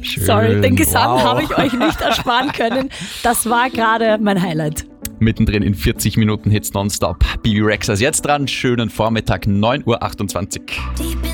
Sorry, den Gesang habe ich euch nicht ersparen können. Das war gerade mein Highlight. Mittendrin in 40 Minuten Hits nonstop. Bibi Rexha ist jetzt dran. Schönen Vormittag, 9.28 Uhr.